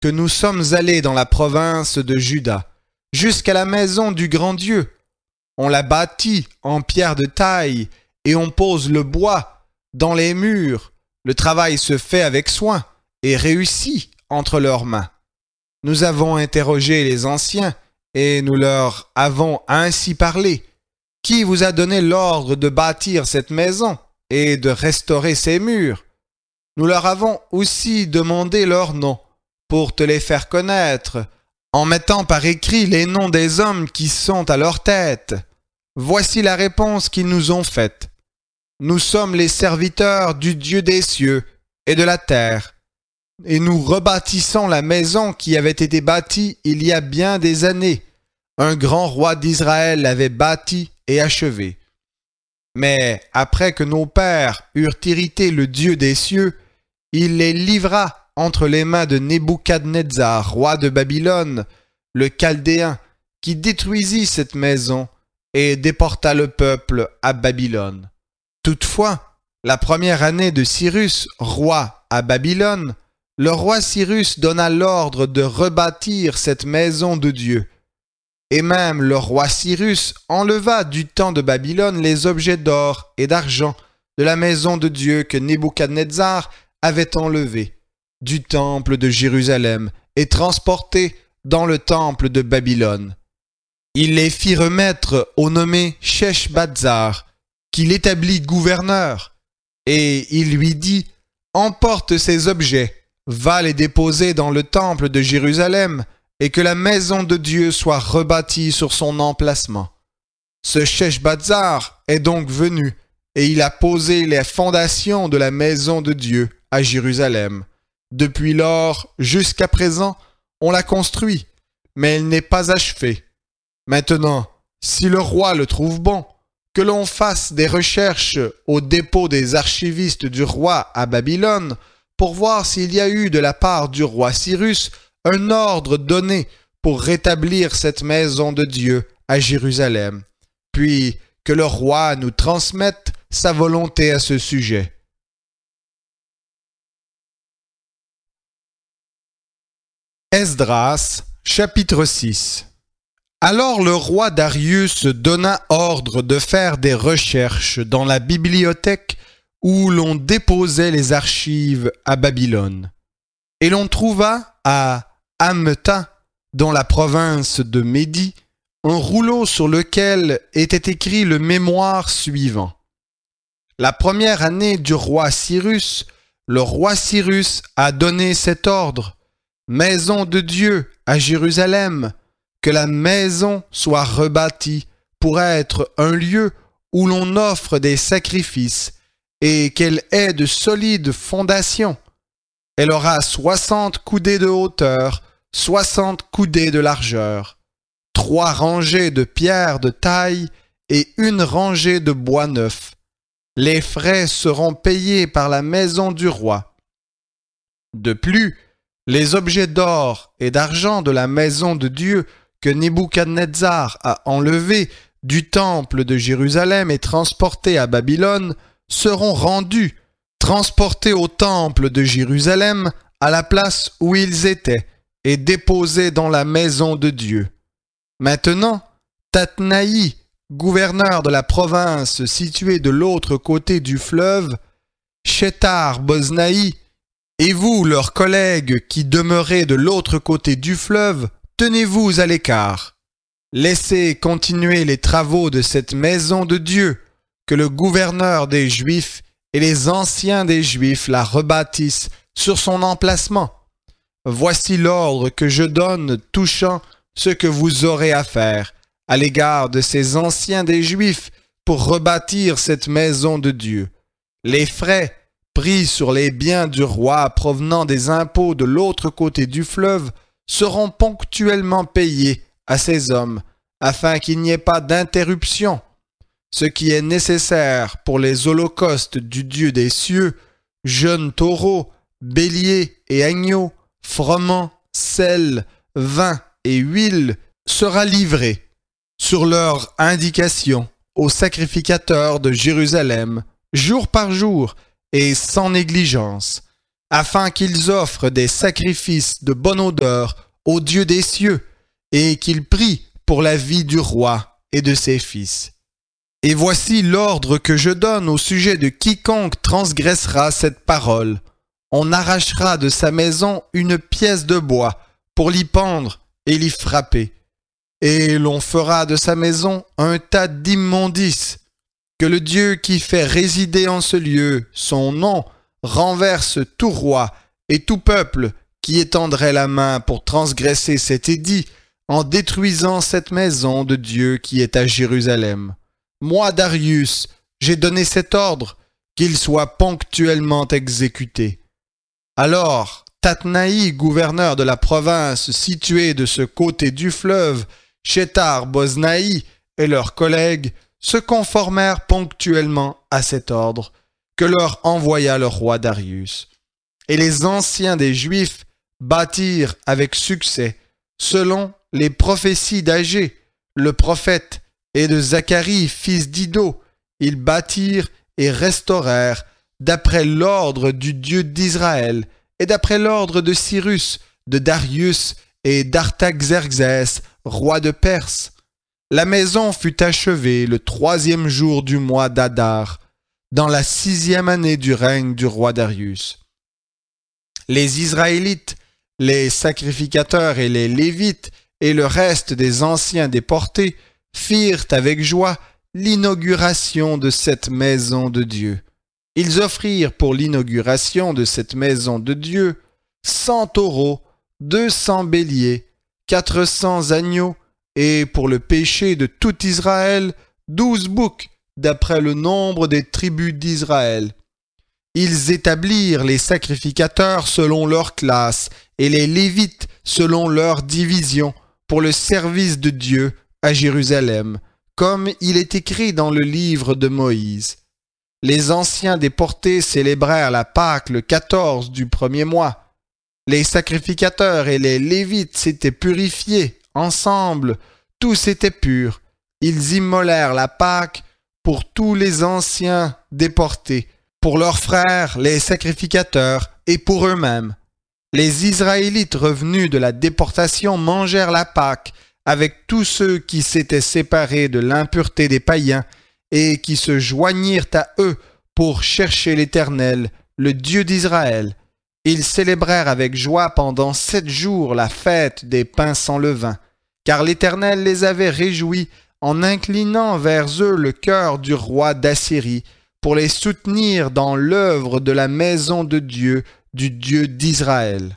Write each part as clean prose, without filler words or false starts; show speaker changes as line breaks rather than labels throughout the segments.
que nous sommes allés dans la province de Juda, jusqu'à la maison du grand Dieu. On la bâtit en pierre de taille, et on pose le bois dans les murs. Le travail se fait avec soin, et réussit entre leurs mains. Nous avons interrogé les anciens, et nous leur avons ainsi parlé. Qui vous a donné l'ordre de bâtir cette maison et de restaurer ses murs? Nous leur avons aussi demandé leurs noms, pour te les faire connaître, en mettant par écrit les noms des hommes qui sont à leur tête. Voici la réponse qu'ils nous ont faite. Nous sommes les serviteurs du Dieu des cieux et de la terre, et nous rebâtissons la maison qui avait été bâtie il y a bien des années. Un grand roi d'Israël l'avait bâtie et achevée. Mais après que nos pères eurent irrité le Dieu des cieux, il les livra entre les mains de Nebuchadnezzar, roi de Babylone, le Chaldéen, qui détruisit cette maison et déporta le peuple à Babylone. Toutefois, la première année de Cyrus, roi à Babylone, le roi Cyrus donna l'ordre de rebâtir cette maison de Dieu. Et même le roi Cyrus enleva du temps de Babylone les objets d'or et d'argent de la maison de Dieu que Nebuchadnezzar avait enlevés du temple de Jérusalem et transportés dans le temple de Babylone. Il les fit remettre au nommé Sheshbazzar, qui l'établit gouverneur, et il lui dit « Emporte ces objets, va les déposer dans le temple de Jérusalem, et que la maison de Dieu soit rebâtie sur son emplacement. » Ce Sheshbazzar est donc venu, et il a posé les fondations de la maison de Dieu à Jérusalem. Depuis lors jusqu'à présent, on l'a construit, mais elle n'est pas achevée. Maintenant, si le roi le trouve bon, que l'on fasse des recherches au dépôt des archivistes du roi à Babylone pour voir s'il y a eu de la part du roi Cyrus un ordre donné pour rétablir cette maison de Dieu à Jérusalem, puis que le roi nous transmette sa volonté à ce sujet. Esdras, chapitre 6. Alors le roi Darius donna ordre de faire des recherches dans la bibliothèque où l'on déposait les archives à Babylone. Et l'on trouva à Amta, dans la province de Médie, un rouleau sur lequel était écrit le mémoire suivant. La première année du roi Cyrus, le roi Cyrus a donné cet ordre: Maison de Dieu à Jérusalem, que la maison soit rebâtie pour être un lieu où l'on offre des sacrifices et qu'elle ait de solides fondations. Elle aura 60 coudées de hauteur, 60 coudées de largeur, 3 rangées de pierres de taille et 1 rangée de bois neuf. Les frais seront payés par la maison du roi. De plus, les objets d'or et d'argent de la maison de Dieu que Nebuchadnezzar a enlevés du temple de Jérusalem et transportés à Babylone seront rendus, transportés au temple de Jérusalem à la place où ils étaient et déposés dans la maison de Dieu. Maintenant, Tatnaï, gouverneur de la province située de l'autre côté du fleuve, Shethar-Boznaï, et vous, leurs collègues qui demeurez de l'autre côté du fleuve, tenez-vous à l'écart. Laissez continuer les travaux de cette maison de Dieu, que le gouverneur des Juifs et les anciens des Juifs la rebâtissent sur son emplacement. Voici l'ordre que je donne touchant ce que vous aurez à faire à l'égard de ces anciens des Juifs pour rebâtir cette maison de Dieu. Les frais pris sur les biens du roi provenant des impôts de l'autre côté du fleuve seront ponctuellement payés à ces hommes, afin qu'il n'y ait pas d'interruption. Ce qui est nécessaire pour les holocaustes du Dieu des cieux, jeunes taureaux, béliers et agneaux, froment, sel, vin et huile, sera livré, sur leur indication, aux sacrificateurs de Jérusalem, jour par jour, et sans négligence, afin qu'ils offrent des sacrifices de bonne odeur au Dieu des cieux, et qu'ils prient pour la vie du roi et de ses fils. Et voici l'ordre que je donne au sujet de quiconque transgressera cette parole. On arrachera de sa maison une pièce de bois pour l'y pendre et l'y frapper. Et l'on fera de sa maison un tas d'immondices. Que le Dieu qui fait résider en ce lieu son nom renverse tout roi et tout peuple qui étendrait la main pour transgresser cet édit en détruisant cette maison de Dieu qui est à Jérusalem. Moi, Darius, j'ai donné cet ordre, qu'il soit ponctuellement exécuté. Alors, Tatnaï, gouverneur de la province située de ce côté du fleuve, Shethar-Boznaï et leurs collègues se conformèrent ponctuellement à cet ordre que leur envoya le roi Darius. Et les anciens des Juifs bâtirent avec succès, selon les prophéties d'Agé, le prophète, et de Zacharie, fils d'Ido. Ils bâtirent et restaurèrent d'après l'ordre du Dieu d'Israël et d'après l'ordre de Cyrus, de Darius et d'Artaxerxès, roi de Perse. La maison fut achevée le 3e jour du mois d'Adar, dans la 6e année du règne du roi Darius. Les Israélites, les sacrificateurs et les Lévites et le reste des anciens déportés firent avec joie l'inauguration de cette maison de Dieu. Ils offrirent pour l'inauguration de cette maison de Dieu 100 taureaux, 200 béliers, 400 agneaux, et pour le péché de tout Israël, 12 boucs, d'après le nombre des tribus d'Israël. Ils établirent les sacrificateurs selon leur classe, et les Lévites selon leur division, pour le service de Dieu à Jérusalem, comme il est écrit dans le livre de Moïse. Les anciens déportés célébrèrent la Pâque le 14 du 1er mois. Les sacrificateurs et les Lévites s'étaient purifiés ensemble, tous étaient purs. Ils immolèrent la Pâque pour tous les anciens déportés, pour leurs frères les sacrificateurs et pour eux-mêmes. Les Israélites revenus de la déportation mangèrent la Pâque avec tous ceux qui s'étaient séparés de l'impureté des païens et qui se joignirent à eux pour chercher l'Éternel, le Dieu d'Israël. Ils célébrèrent avec joie pendant 7 jours la fête des pains sans levain, car l'Éternel les avait réjouis en inclinant vers eux le cœur du roi d'Assyrie, pour les soutenir dans l'œuvre de la maison de Dieu, du Dieu d'Israël.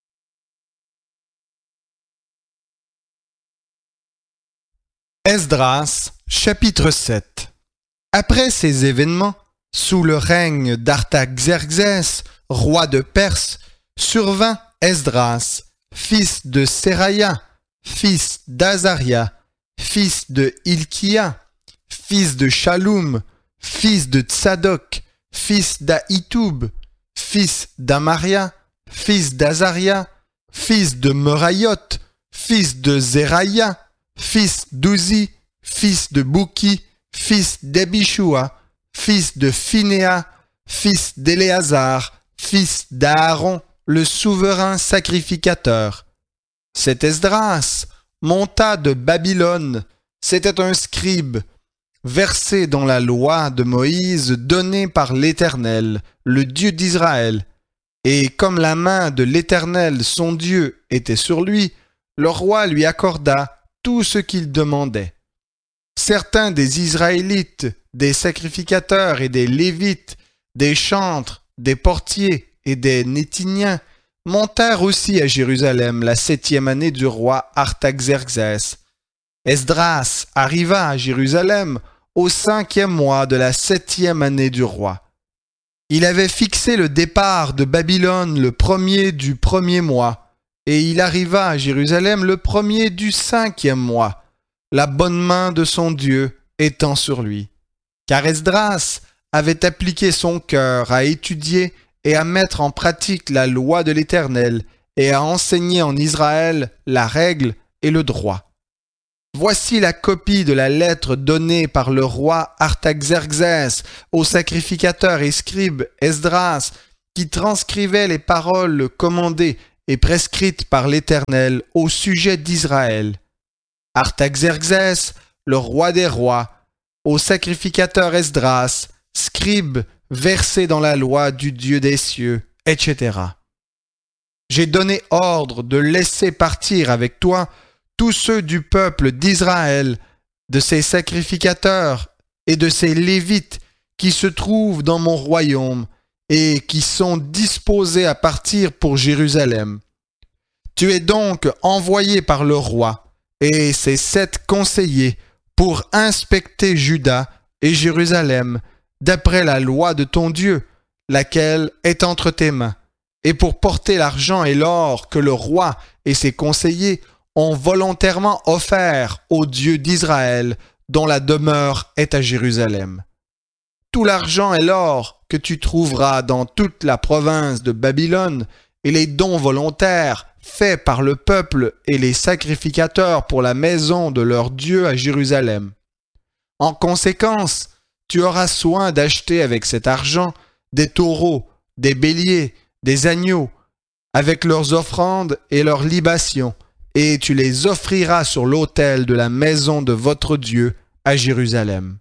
Esdras, chapitre 7. Après ces événements, sous le règne d'Artaxerxès, roi de Perse, survint Esdras, fils de Seraïa, fils d'Azaria, fils de Hilkia, fils de Shaloum, fils de Tsadok, fils d'Ahitoub, fils d'Amaria, fils d'Azaria, fils de Merayot, fils de Zeraïa, fils d'Uzi, fils de Bouki, fils d'Ebishua, fils de Phinéa, fils d'Éléazar, fils d'Aaron, le souverain sacrificateur. Cet Esdras monta de Babylone, c'était un scribe, versé dans la loi de Moïse donnée par l'Éternel, le Dieu d'Israël. Et comme la main de l'Éternel, son Dieu, était sur lui, le roi lui accorda tout ce qu'il demandait. Certains des Israélites, des sacrificateurs et des Lévites, des chantres, des portiers et des Nétiniens montèrent aussi à Jérusalem la 7e année du roi Artaxerxès. Esdras arriva à Jérusalem au 5e mois de la 7e année du roi. Il avait fixé le départ de Babylone le 1er du 1er mois, et il arriva à Jérusalem le 1er du 5e mois, la bonne main de son Dieu étant sur lui. Car Esdras avait appliqué son cœur à étudier et à mettre en pratique la loi de l'Éternel et à enseigner en Israël la règle et le droit. Voici la copie de la lettre donnée par le roi Artaxerxès au sacrificateur et scribe Esdras qui transcrivait les paroles commandées et prescrites par l'Éternel au sujet d'Israël. Artaxerxès, le roi des rois, au sacrificateur Esdras, scribe versé dans la loi du Dieu des cieux, etc. J'ai donné ordre de laisser partir avec toi tous ceux du peuple d'Israël, de ses sacrificateurs et de ses lévites qui se trouvent dans mon royaume et qui sont disposés à partir pour Jérusalem. Tu es donc envoyé par le roi et ses 7 conseillers pour inspecter Juda et Jérusalem d'après la loi de ton Dieu, laquelle est entre tes mains, et pour porter l'argent et l'or que le roi et ses conseillers ont volontairement offert au Dieu d'Israël, dont la demeure est à Jérusalem. Tout l'argent et l'or que tu trouveras dans toute la province de Babylone et les dons volontaires faits par le peuple et les sacrificateurs pour la maison de leur Dieu à Jérusalem. En conséquence, tu auras soin d'acheter avec cet argent des taureaux, des béliers, des agneaux, avec leurs offrandes et leurs libations, et tu les offriras sur l'autel de la maison de votre Dieu à Jérusalem.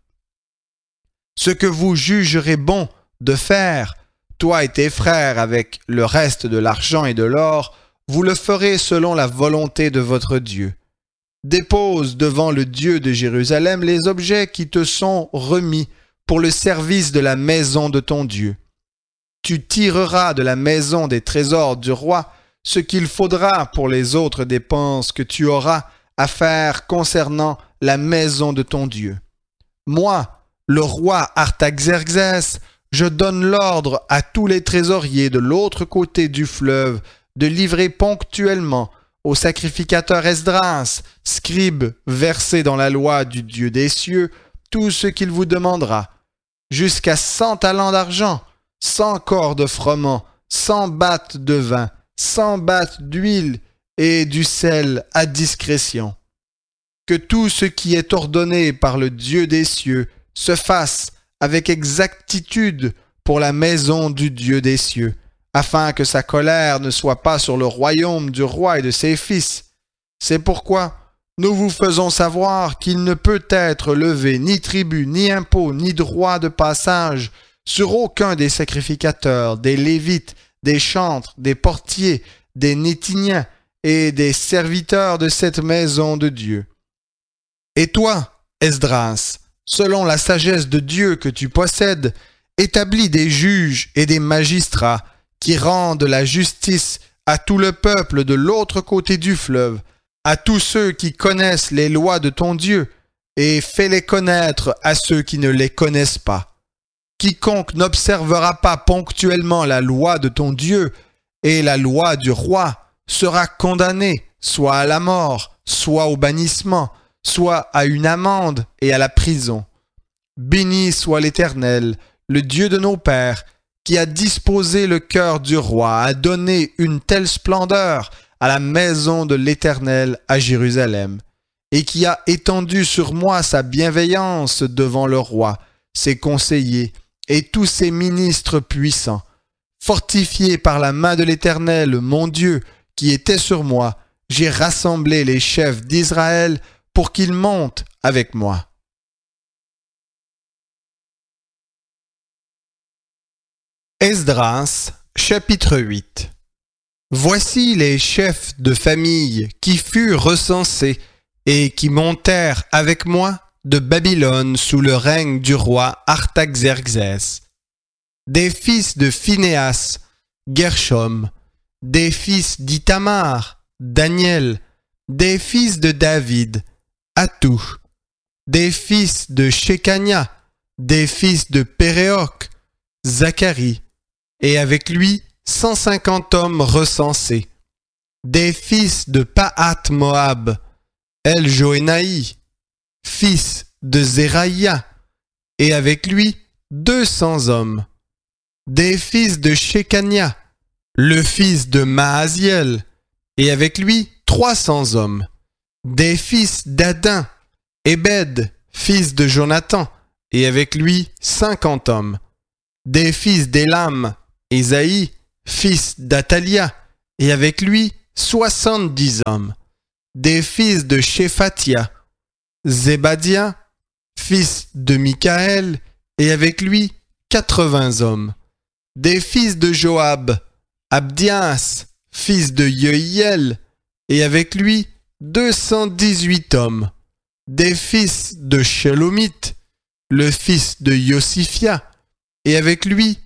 Ce que vous jugerez bon de faire, toi et tes frères, avec le reste de l'argent et de l'or, vous le ferez selon la volonté de votre Dieu. Dépose devant le Dieu de Jérusalem les objets qui te sont remis pour le service de la maison de ton Dieu. Tu tireras de la maison des trésors du roi ce qu'il faudra pour les autres dépenses que tu auras à faire concernant la maison de ton Dieu. Moi, le roi Artaxerxès, je donne l'ordre à tous les trésoriers de l'autre côté du fleuve de livrer ponctuellement au sacrificateur Esdras, scribe versé dans la loi du Dieu des cieux, tout ce qu'il vous demandera, jusqu'à 100 talents d'argent, 100 corps de froment, 100 battes de vin, 100 battes d'huile et du sel à discrétion. Que tout ce qui est ordonné par le Dieu des cieux se fasse avec exactitude pour la maison du Dieu des cieux, afin que sa colère ne soit pas sur le royaume du roi et de ses fils. C'est pourquoi nous vous faisons savoir qu'il ne peut être levé ni tribut, ni impôt, ni droit de passage sur aucun des sacrificateurs, des Lévites, des chantres, des portiers, des Néthiniens et des serviteurs de cette maison de Dieu. Et toi, Esdras, selon la sagesse de Dieu que tu possèdes, établis des juges et des magistrats qui rendent la justice à tout le peuple de l'autre côté du fleuve, à tous ceux qui connaissent les lois de ton Dieu, et fais-les connaître à ceux qui ne les connaissent pas. Quiconque n'observera pas ponctuellement la loi de ton Dieu et la loi du roi sera condamné soit à la mort, soit au bannissement, soit à une amende et à la prison. Béni soit l'Éternel, le Dieu de nos pères, qui a disposé le cœur du roi à donner une telle splendeur à la maison de l'Éternel à Jérusalem, et qui a étendu sur moi sa bienveillance devant le roi, ses conseillers et tous ses ministres puissants. Fortifié par la main de l'Éternel, mon Dieu, qui était sur moi, j'ai rassemblé les chefs d'Israël pour qu'ils montent avec moi. Esdras, chapitre 8. Voici les chefs de famille qui furent recensés et qui montèrent avec moi de Babylone sous le règne du roi Artaxerxès. Des fils de Phinéas, Gershom, des fils d'Ithamar, Daniel, des fils de David, Hattush, des fils de Shekania, des fils de Péréoc, Zacharie, et avec lui 150 hommes recensés, des fils de Pahath-Moab, El-Joénaï, fils de Zéraïa, et avec lui 200 hommes, des fils de Shekania, le fils de Maaziel, et avec lui 300 hommes, des fils d'Adin, Ebed, fils de Jonathan, et avec lui 50 hommes, des fils d'Élam, Ésaïe, fils d'Athalia, et avec lui 70 hommes. Des fils de Shéphatia, Zébadia, fils de Michaël, et avec lui 80 hommes. Des fils de Joab, Abdias, fils de Yehiel, et avec lui 218 hommes. Des fils de Shelomith, le fils de Yosifia, et avec lui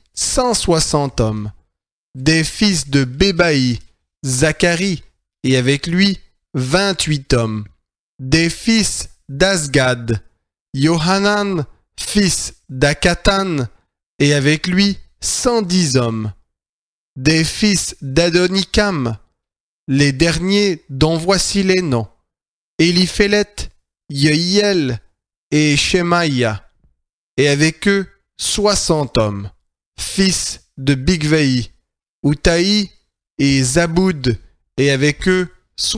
160 hommes. Des fils de Bébaï, Zacharie, et avec lui 28 hommes. Des fils d'Azgad, Yohanan, fils d'Akatan, et avec lui 110 hommes. Des fils d'Adonikam, les derniers dont voici les noms: Éliphélet, Yehiel et Shemaïa, et avec eux 60 hommes, fils de Bigvaï, Utaï et Zaboud, et avec eux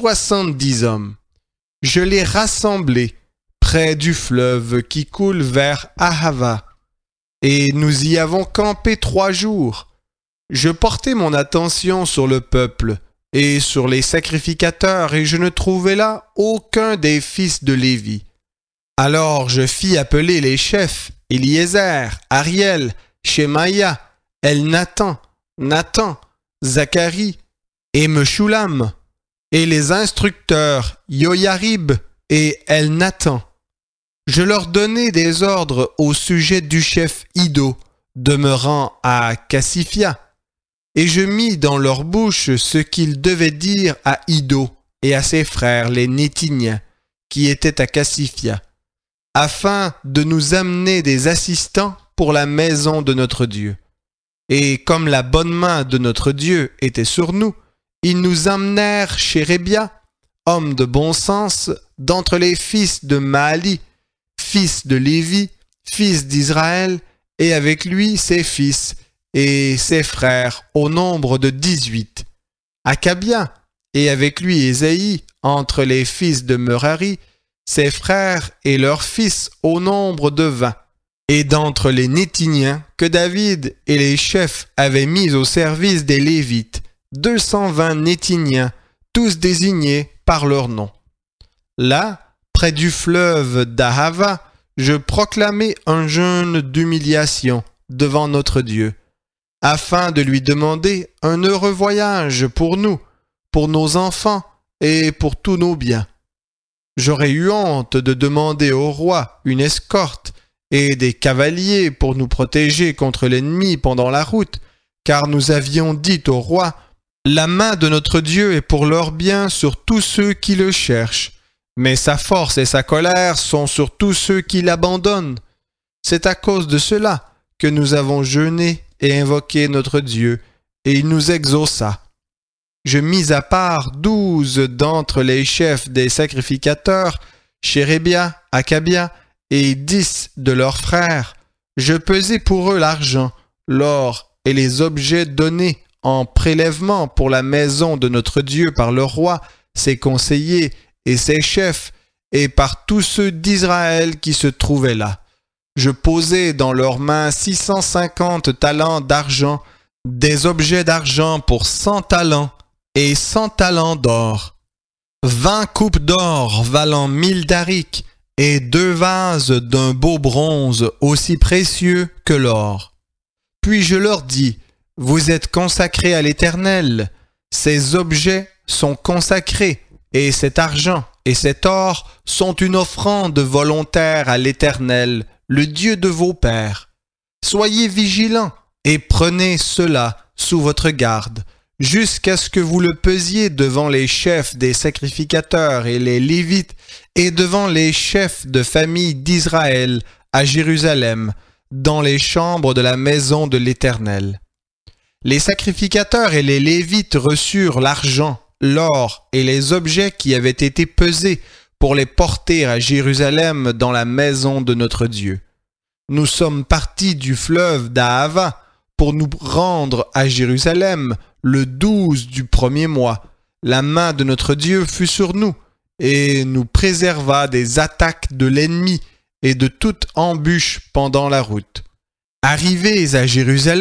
70 hommes. Je les rassemblai près du fleuve qui coule vers Ahava, et nous y avons campé 3 jours. Je portai mon attention sur le peuple et sur les sacrificateurs, et je ne trouvai là aucun des fils de Lévi. Alors je fis appeler les chefs, Éliézer, Ariel, Shemaïa, Elnathan, Nathan, Zacharie et Meshulam, et les instructeurs Yoyarib et Elnathan. Je leur donnai des ordres au sujet du chef Iddo, demeurant à Cassifia, et je mis dans leur bouche ce qu'ils devaient dire à Iddo et à ses frères les Nétiniens, qui étaient à Cassifia, afin de nous amener des assistants pour la maison de notre Dieu. Et comme la bonne main de notre Dieu était sur nous, ils nous emmenèrent chez Rébia, homme de bon sens, d'entre les fils de Maali, fils de Lévi, fils d'Israël, et avec lui ses fils et ses frères, au nombre de 18. Akabia, et avec lui Ésaïe, entre les fils de Merari, ses frères et leurs fils, au nombre de 20. Et d'entre les Nétiniens que David et les chefs avaient mis au service des Lévites, 220 Nétiniens, tous désignés par leur nom. Là, près du fleuve d'Ahava, je proclamai un jeûne d'humiliation devant notre Dieu, afin de lui demander un heureux voyage pour nous, pour nos enfants et pour tous nos biens. J'aurais eu honte de demander au roi une escorte et des cavaliers pour nous protéger contre l'ennemi pendant la route, car nous avions dit au roi: la main de notre Dieu est pour leur bien sur tous ceux qui le cherchent, mais sa force et sa colère sont sur tous ceux qui l'abandonnent. C'est à cause de cela que nous avons jeûné et invoqué notre Dieu, et il nous exauça. Je mis à part 12 d'entre les chefs des sacrificateurs, Chérébia, Akabia, et 10 de leurs frères. Je pesai pour eux l'argent, l'or et les objets donnés en prélèvement pour la maison de notre Dieu par le roi, ses conseillers et ses chefs, et par tous ceux d'Israël qui se trouvaient là. Je posai dans leurs mains 650 talents d'argent, des objets d'argent pour 100 talents, et 100 talents d'or, 20 coupes d'or valant 1000 darics, et 2 vases d'un beau bronze aussi précieux que l'or. Puis je leur dis: vous êtes consacrés à l'Éternel, ces objets sont consacrés, et cet argent et cet or sont une offrande volontaire à l'Éternel, le Dieu de vos pères. Soyez vigilants et prenez cela sous votre garde, jusqu'à ce que vous le pesiez devant les chefs des sacrificateurs et les Lévites, et devant les chefs de famille d'Israël à Jérusalem, dans les chambres de la maison de l'Éternel. Les sacrificateurs et les Lévites reçurent l'argent, l'or et les objets qui avaient été pesés pour les porter à Jérusalem dans la maison de notre Dieu. Nous sommes partis du fleuve d'Ahava pour nous rendre à Jérusalem le 12 du premier mois. La main de notre Dieu fut sur nous et nous préserva des attaques de l'ennemi et de toute embûche pendant la route. Arrivés à Jérusalem,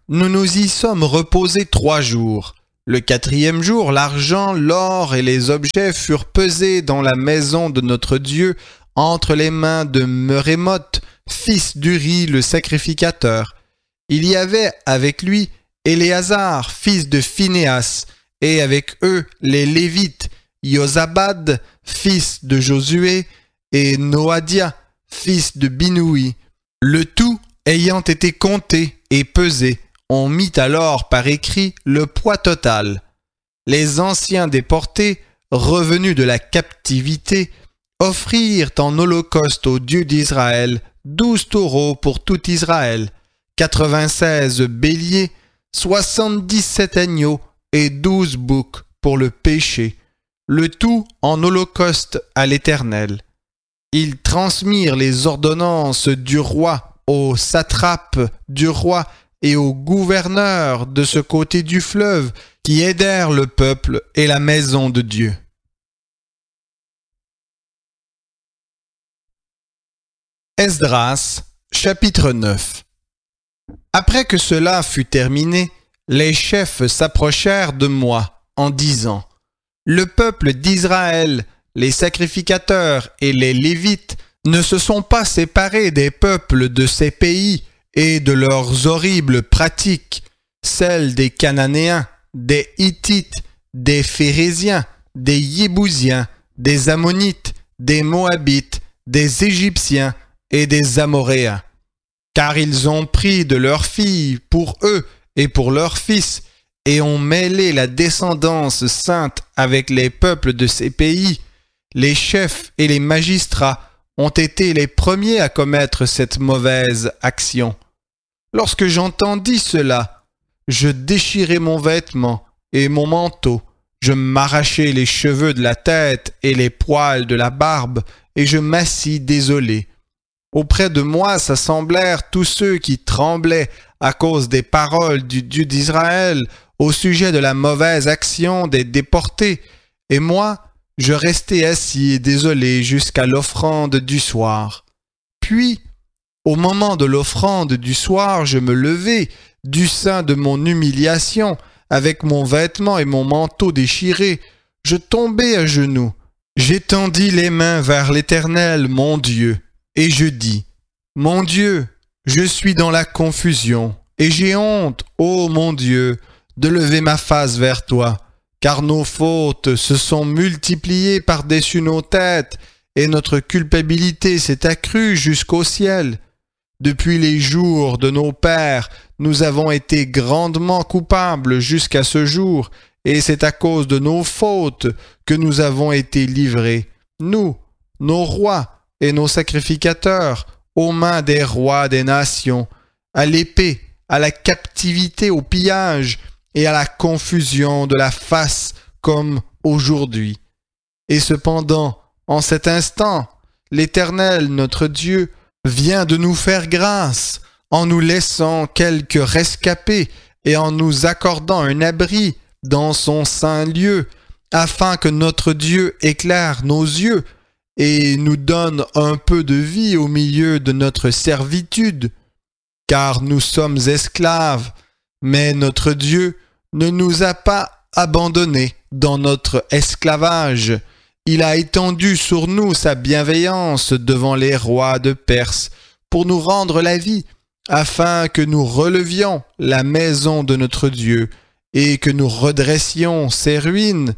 nous nous y sommes reposés 3 jours. Le 4e jour, l'argent, l'or et les objets furent pesés dans la maison de notre Dieu entre les mains de Merémoth, fils d'Uri le sacrificateur. Il y avait avec lui Éléazar, fils de Phinéas, et avec eux les Lévites, Yozabad, fils de Josué, et Noadia, fils de Binoui. Le tout ayant été compté et pesé, on mit alors par écrit le poids total. Les anciens déportés, revenus de la captivité, offrirent en holocauste au Dieu d'Israël 12 taureaux pour tout Israël, 96 béliers, 77 agneaux et 12 boucs pour le péché, le tout en holocauste à l'Éternel. Ils transmirent les ordonnances du roi aux satrapes du roi et aux gouverneurs de ce côté du fleuve qui aidèrent le peuple et la maison de Dieu. Esdras, chapitre 9. Après que cela fut terminé, les chefs s'approchèrent de moi en disant : Le peuple d'Israël, les sacrificateurs et les Lévites ne se sont pas séparés des peuples de ces pays et de leurs horribles pratiques, celles des Cananéens, des Hittites, des Phéréziens, des Yébousiens, des Ammonites, des Moabites, des Égyptiens et des Amoréens. Car ils ont pris de leurs filles pour eux et pour leurs fils, et ont mêlé la descendance sainte avec les peuples de ces pays. Les chefs et les magistrats ont été les premiers à commettre cette mauvaise action. Lorsque j'entendis cela, je déchirai mon vêtement et mon manteau, je m'arrachai les cheveux de la tête et les poils de la barbe, et je m'assis désolé. Auprès de moi s'assemblèrent tous ceux qui tremblaient à cause des paroles du Dieu d'Israël au sujet de la mauvaise action des déportés, et moi, je restai assis et désolé jusqu'à l'offrande du soir. Puis, au moment de l'offrande du soir, je me levai du sein de mon humiliation, avec mon vêtement et mon manteau déchirés. Je tombai à genoux, j'étendis les mains vers l'Éternel, mon Dieu, et je dis : Mon Dieu, je suis dans la confusion, et j'ai honte, ô mon Dieu, de lever ma face vers toi, car nos fautes se sont multipliées par-dessus nos têtes, et notre culpabilité s'est accrue jusqu'au ciel. Depuis les jours de nos pères, nous avons été grandement coupables jusqu'à ce jour, et c'est à cause de nos fautes que nous avons été livrés, nous, nos rois et nos sacrificateurs, aux mains des rois des nations, à l'épée, à la captivité, au pillage et à la confusion de la face comme aujourd'hui. Et cependant, en cet instant, l'Éternel, notre Dieu, vient de nous faire grâce en nous laissant quelques rescapés et en nous accordant un abri dans son saint lieu, afin que notre Dieu éclaire nos yeux et nous donne un peu de vie au milieu de notre servitude. Car nous sommes esclaves, mais notre Dieu ne nous a pas abandonnés dans notre esclavage. Il a étendu sur nous sa bienveillance devant les rois de Perse pour nous rendre la vie, afin que nous relevions la maison de notre Dieu et que nous redressions ses ruines,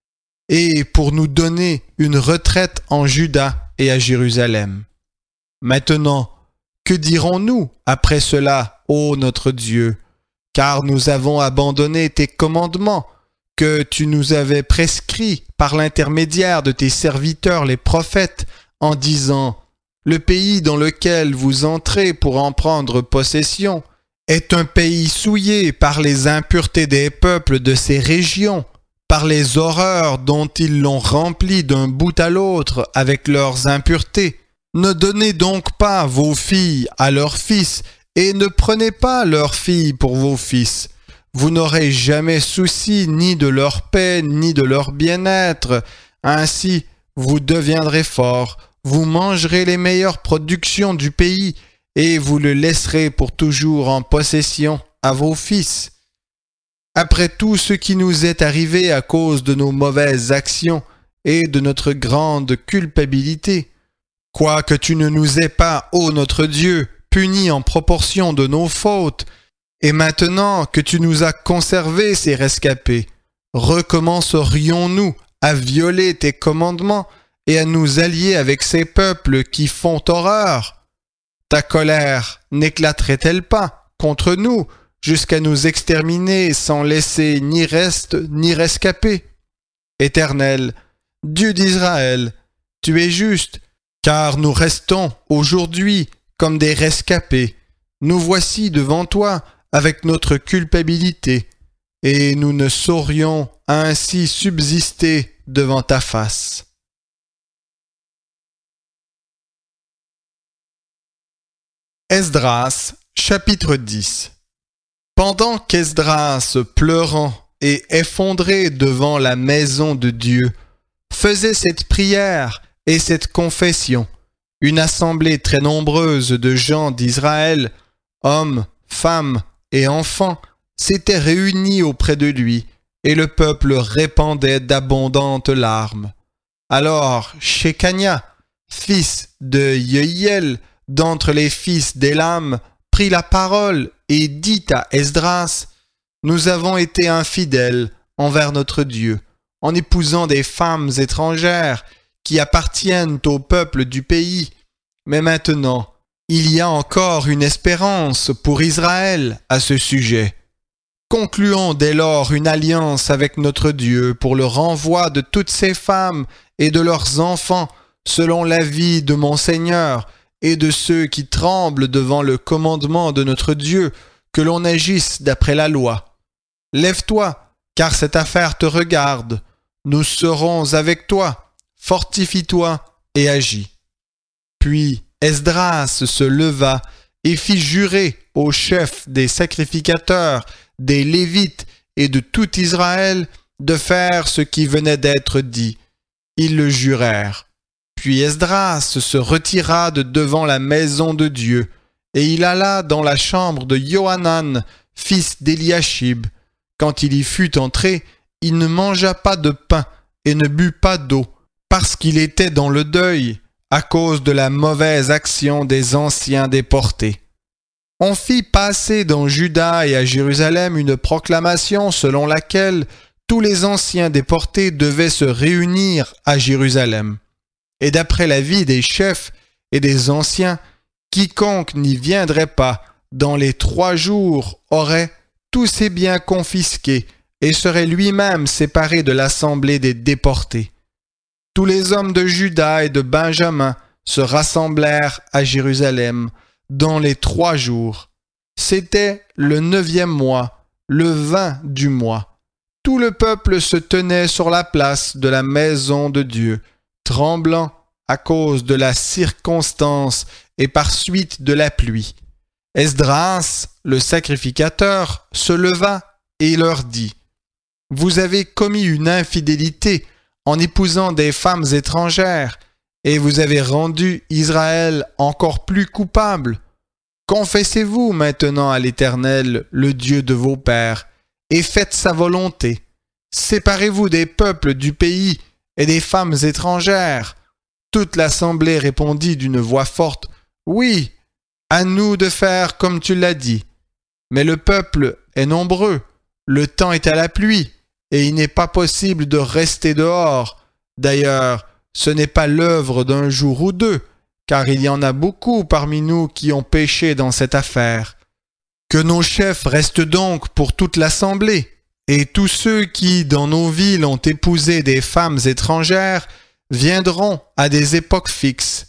et pour nous donner une retraite en Juda et à Jérusalem. Maintenant, que dirons-nous après cela, ô notre Dieu? Car nous avons abandonné tes commandements que tu nous avais prescrits par l'intermédiaire de tes serviteurs les prophètes, en disant : Le pays dans lequel vous entrez pour en prendre possession est un pays souillé par les impuretés des peuples de ces régions, par les horreurs dont ils l'ont rempli d'un bout à l'autre avec leurs impuretés. Ne donnez donc pas vos filles à leurs fils, et ne prenez pas leurs filles pour vos fils. Vous n'aurez jamais souci ni de leur paix, ni de leur bien-être. Ainsi, vous deviendrez forts, vous mangerez les meilleures productions du pays, et vous le laisserez pour toujours en possession à vos fils. Après tout ce qui nous est arrivé à cause de nos mauvaises actions et de notre grande culpabilité, quoique tu ne nous aies pas, ô notre Dieu, punis en proportion de nos fautes, et maintenant que tu nous as conservé ces rescapés, recommencerions-nous à violer tes commandements et à nous allier avec ces peuples qui font horreur? Ta colère n'éclaterait-elle pas contre nous jusqu'à nous exterminer sans laisser ni reste ni rescapé? Éternel, Dieu d'Israël, tu es juste, car nous restons aujourd'hui comme des rescapés. Nous voici devant toi avec notre culpabilité, et nous ne saurions ainsi subsister devant ta face. Esdras, chapitre 10. Pendant qu'Esdras, pleurant et effondré devant la maison de Dieu, faisait cette prière et cette confession, une assemblée très nombreuse de gens d'Israël, hommes, femmes et enfants, s'était réunie auprès de lui, et le peuple répandait d'abondantes larmes. Alors Shekania, fils de Yehiel, d'entre les fils d'Élam, prit la parole et dit à Esdras: Nous avons été infidèles envers notre Dieu, en épousant des femmes étrangères qui appartiennent au peuple du pays. Mais maintenant, il y a encore une espérance pour Israël à ce sujet. Concluons dès lors une alliance avec notre Dieu pour le renvoi de toutes ces femmes et de leurs enfants, selon l'avis de mon Seigneur et de ceux qui tremblent devant le commandement de notre Dieu, que l'on agisse d'après la loi. Lève-toi, car cette affaire te regarde. Nous serons avec toi. Fortifie-toi et agis. Puis Esdras se leva et fit jurer aux chefs des sacrificateurs, des Lévites et de tout Israël de faire ce qui venait d'être dit. Ils le jurèrent. Puis Esdras se retira de devant la maison de Dieu, et il alla dans la chambre de Johanan, fils d'Eliashib. Quand il y fut entré, il ne mangea pas de pain et ne but pas d'eau, parce qu'il était dans le deuil, à cause de la mauvaise action des anciens déportés. On fit passer dans Juda et à Jérusalem une proclamation selon laquelle tous les anciens déportés devaient se réunir à Jérusalem. Et d'après l'avis des chefs et des anciens, quiconque n'y viendrait pas dans les 3 jours aurait tous ses biens confisqués et serait lui-même séparé de l'assemblée des déportés. Tous les hommes de Juda et de Benjamin se rassemblèrent à Jérusalem dans les 3 jours. C'était le 9e mois, le 20 du mois. Tout le peuple se tenait sur la place de la maison de Dieu, tremblant à cause de la circonstance et par suite de la pluie. Esdras, le sacrificateur, se leva et leur dit: Vous avez commis une infidélité en épousant des femmes étrangères, et vous avez rendu Israël encore plus coupable. Confessez-vous maintenant à l'Éternel, le Dieu de vos pères, et faites sa volonté. Séparez-vous des peuples du pays et des femmes étrangères. Toute l'assemblée répondit d'une voix forte: Oui, à nous de faire comme tu l'as dit. Mais le peuple est nombreux, le temps est à la pluie, et il n'est pas possible de rester dehors. D'ailleurs, ce n'est pas l'œuvre d'un jour ou 2, car il y en a beaucoup parmi nous qui ont péché dans cette affaire. Que nos chefs restent donc pour toute l'assemblée, et tous ceux qui, dans nos villes, ont épousé des femmes étrangères, viendront à des époques fixes,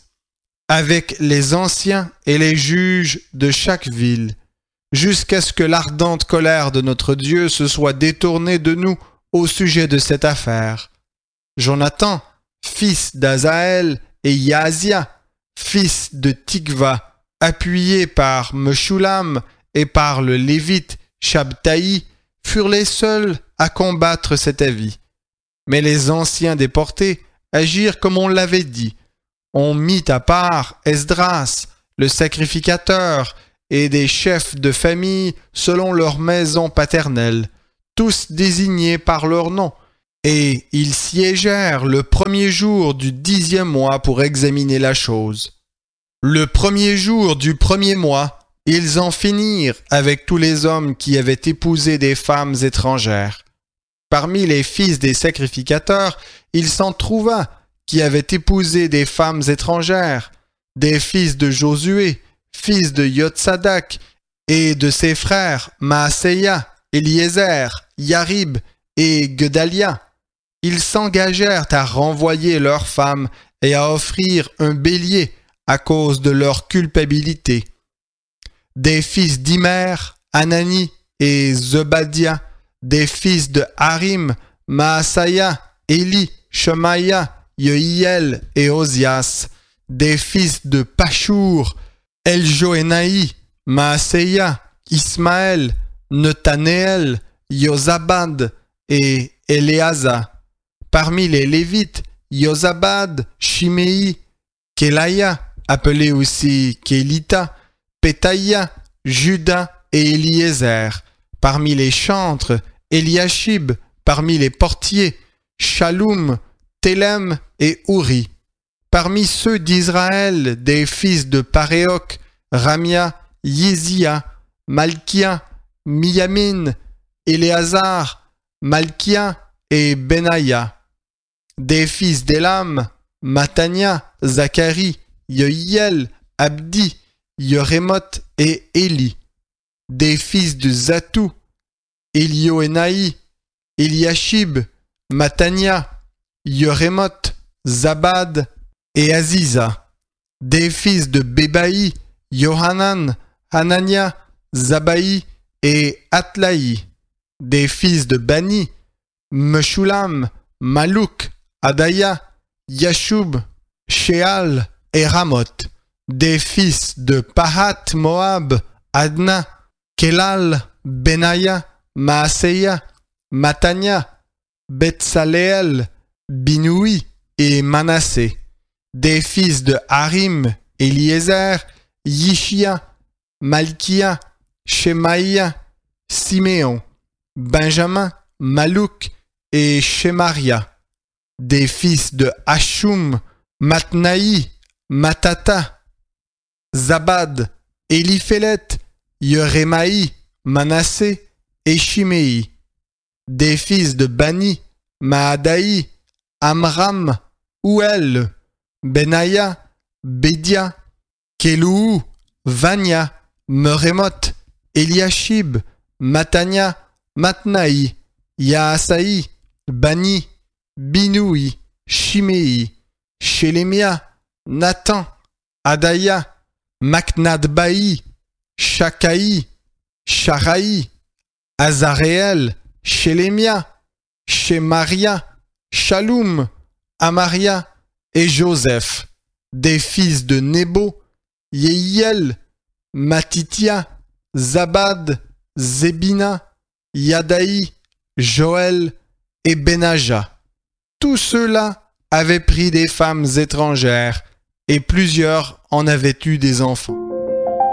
avec les anciens et les juges de chaque ville, jusqu'à ce que l'ardente colère de notre Dieu se soit détournée de nous au sujet de cette affaire. Jonathan, fils d'Azaël, et Yaazia, fils de Tikva, appuyés par Meshulam et par le Lévite Shabtaï, furent les seuls à combattre cet avis. Mais les anciens déportés agirent comme on l'avait dit. On mit à part Esdras, le sacrificateur, et des chefs de famille selon leur maison paternelle, tous désignés par leur nom. Et ils siégèrent le premier jour du 10e mois pour examiner la chose. Le premier jour du premier mois, ils en finirent avec tous les hommes qui avaient épousé des femmes étrangères. Parmi les fils des sacrificateurs, il s'en trouva qui avaient épousé des femmes étrangères, des fils de Josué, fils de Yotsadak, et de ses frères Maaseia, Éliézer, Yarib et Gedalia. Ils s'engagèrent à renvoyer leurs femmes et à offrir un bélier à cause de leur culpabilité. Des fils d'Imer, Anani et Zebadia, des fils de Harim, Maasaïa, Éli, Shemaïa, Yehiel et Ozias, des fils de Pashur, Eljoénaï, Maaseia, Ismaël, Netanéel, Yozabad et Éléasa. Parmi les Lévites, Yozabad, Shimei, Kelaya, appelé aussi Kélita, Pétaïa, Juda et Éliézer. Parmi les chantres, Eliashib. Parmi les portiers, Shaloum, Télem et Ouri. Parmi ceux d'Israël, des fils de Paréoc, Ramia, Yézia, Malkia, Miyamin, Éléazar, Malkia et Benaïa. Des fils d'Élam, Matania, Zacharie, Yehiel, Abdi, Yerémoth et Éli. Des fils de Zatou, Élioénaï, Eliashib, Matania, Yerémoth, Zabad et Aziza. Des fils de Bébaï, Yohanan, Hanania, Zabaï et Atlaï. Des fils de Bani, Meshulam, Malouk, Adaya, Yashub, Sheal et Ramoth. Des fils de Pahat Moab, Adna, Kelal, Benaya, Maaseia, Matania, Betsaleel, Binoui et Manassé. Des fils de Harim, Éliézer, Yishia, Malkia, Shemaïa, Siméon, Benjamin, Malouk et Shemaria. Des fils de Hashum, Matnaï, Matata, Zabad, Éliphélet, Yerémaï, Manassé et Shimei. Des fils de Bani, Maadaï, Amram, Ouel, Benaya, Bédia, Kelou, Vania, Merémoth, Eliashib, Matania, Matnaï, Yaasaï, Bani, Binoui, Shimei, Shelemia, Nathan, Adaya, Maknadbaï, Shakaï, Sharaï, Azaréel, Shelemia, Shemaria, Shaloum, Amaria et Joseph. Des fils de Nebo, Yehiel, Matitia, Zabad, Zébina, Yadaï, Joël et Benaja. Tous ceux-là avaient pris des femmes étrangères et plusieurs en avaient eu des enfants.